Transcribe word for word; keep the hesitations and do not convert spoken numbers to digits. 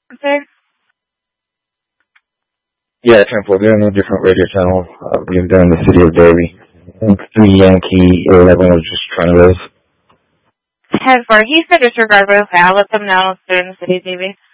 Okay. Yeah, ten four. They're on a different radio channel. Uh, they're in the city of Derby. three Yankee eleven was just trying to live. ten four. He said disregard both. I'll let them know they're in the city of Davie.